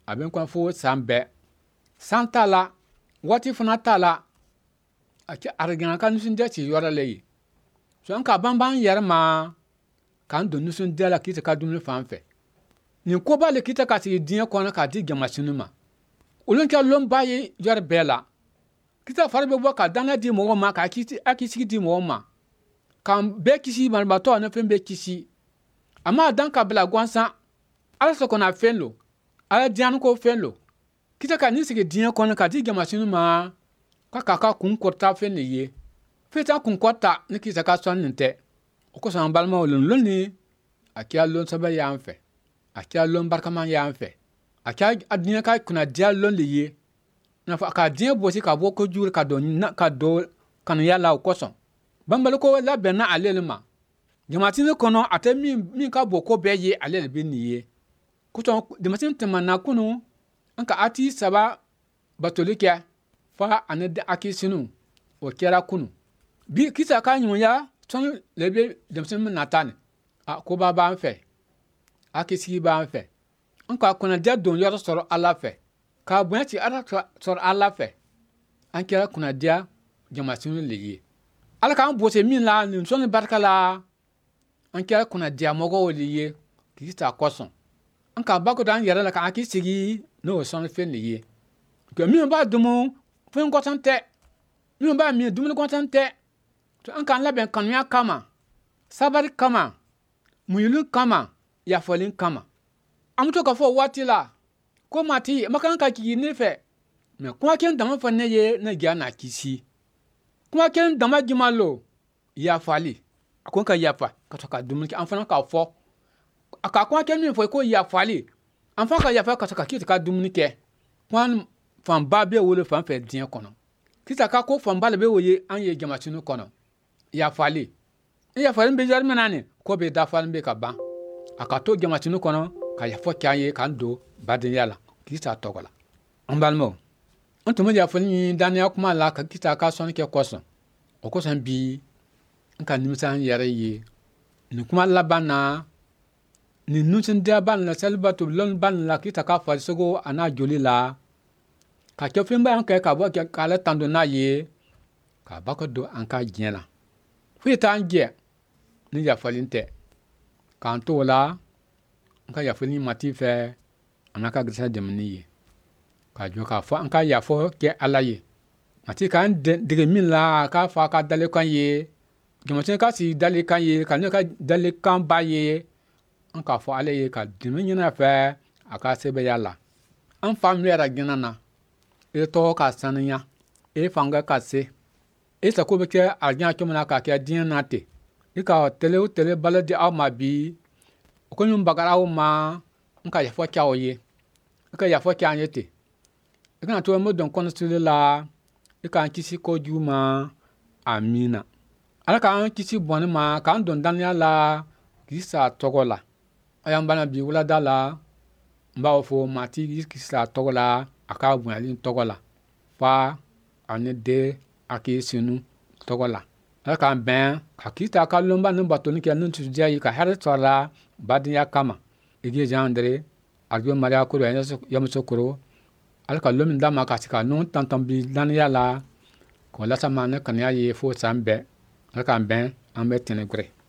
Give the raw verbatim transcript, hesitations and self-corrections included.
abin kwan fo sambe santala wati funa tala ake argina ka nusun de ci yora leyi so an ka banban yer ma kan do nusun de la kita ka dumni fanfe ni ko ba le kita ka ti din ko na ka di gama sinuma ulun ka lon bayi yor bela kita farbe bo ka dana di mo ma ka kiti akisi di mo ma kan be kisi man ba to na fen be kisi ama dan ka bla gwansa ala so ko na fenlo ala dian ko fenlo kita ka ni sigi din ko na ka di gama sinuma ka ka ka kun korta fen ne ye feta kun korta ni kita ka son nte ko san balma ulun lon ni akia lon saba ya anfe akia lon barkaman ya anfe akia adina ka kuna dia lon liye na fa ka dia bosi ka bo ko jur ka do na ka do kan ya la ko son bambal ko la be na alelma jamatin ko no ate mi mi ka bo ko be ye alel bi ni ye ko ton jamatin temana kunu anka ati saba batolika fa anade akisinu o kera kunu bi kisa ka nyun ya ton lebe jamatin natane a ko ba ba anfe akisi ba anfe anka kuna dia don yo soro ala fe ka bunati ara soro ala fe an kera kuna dia jamatin liye ala kan bote min la ni son barka la an kera kuna dia mogo liye kisa koson anka ba ko dan yara la ka akisi no son fe liye ke mi ba dumu fen ko tante mi ba mi dumu ko tante to an kan la ben kan ya kama sabari kama muyulu kama ya folin kama amto ka fo watila ko mati makan ka ki ne fe me kuma ken dama fa ne ye na gya na kisi kuma ken dama jimalo ya fali akon ka ya fa ka to ka dumu ki amfana ka fo aka kuma ken mi fo ko ya fali amfa ka ya fa ka to ka ki ka dumu ke kwan fan ba be wole fan fe din kono kita ka ko fan ba le be woye an ye jamatinu kono ya fali ya fali be jar menane ko be da fali be ka ban aka to jamatinu kono ka ya fo kyaye kan do badin yala kita togola on balmo on to mo ya fali dan ya kuma la ka kita ka son ke koson o ko san bi nka nimsan yare yi ni kuma labana ni nusin dia ban la selbatu lon ban la kita ka fa sogo ana joli la ka ke fin ba an kai ka bo ke kala tando na ye ka ba ko do an ka jela fi ta nge ni ya falinte kan to la nka ya fini mati fe anaka grisa demni ye ka jo ka fo an ka ya fo ke alaye mati kan de min la ka fa ka dale kan ye jamatin ka si dale kan ye ka ne ka dale kan ba ye an ka fo alaye ka dimi nyina fe aka sebe yala an family ra gina na e to ka saniya e fanga ka se e sa ko be ke arjan chomna ka ke din na te e ka tele o tele baladi aw ma bi ko nyum bagara o ma nka ya fo kya o ye e ka ya fo kya anye te e ka to mo don kon stile la e ka kisi ko juma amina ala ka an kisi boni ma ka don dan ya la kisa togola ayam bana bi wala dala mbawo fo mati kisa togola aka bunalin togola fa ane de aki sinu togola aka ben ka kita ka lomba no batoni ke nun tuja yi ka har tsara badin ya kama ige jandre arjo maria ko ya yamu sokoro alka lomin dama ka sika non tantam bi dan ya la ko la sama ne kan ya yi fo sambe aka ben ambe tenegre